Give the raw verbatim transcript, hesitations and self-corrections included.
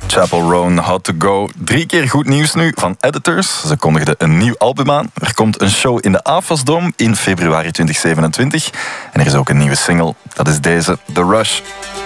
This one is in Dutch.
Chapel Roan, How to Go. Drie keer goed nieuws nu van Editors. Ze kondigden een nieuw album aan. Er komt een show in de A F A S-dom in februari twintig zevenentwintig. En er is ook een nieuwe single. Dat is deze, The Rush.